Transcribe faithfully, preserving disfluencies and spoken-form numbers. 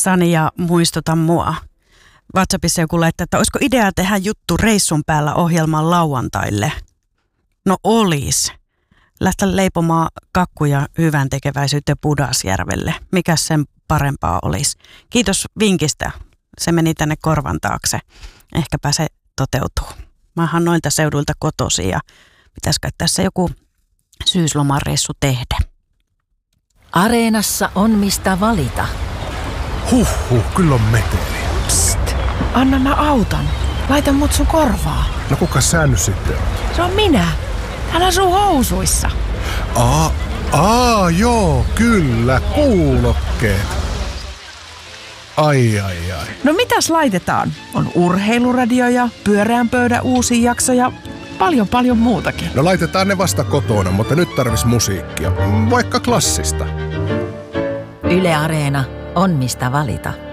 Sani ja muistuta mua. WhatsAppissa joku laittaa, että olisiko idea tehdä juttu reissun päällä ohjelman lauantaille? No olis. Lähteä leipomaan kakkuja hyvän tekeväisyyteen Pudasjärvelle. Mikäs sen parempaa olisi? Kiitos vinkistä. Se meni tänne korvan taakse. Ehkäpä se toteutuu. Mä oon noilta seudulta kotoisin ja pitäisikö tässä joku syyslomareissu tehdä. Areenassa on mistä valita. Huhhuh, kyllä on meteliä. Psst, anna mä autan. Laita mut sun korvaa. No kuka sä nyt sitten on? Se on minä. Älä sun housuissa. Aa, aa, joo, kyllä, kuulokkeet. Ai, ai, ai. No mitäs laitetaan? On urheiluradio ja pyöreän pöydän uusi jakso ja paljon paljon muutakin. No laitetaan ne vasta kotona, mutta nyt tarvis musiikkia. Vaikka klassista. Yle Areena on mistä valita.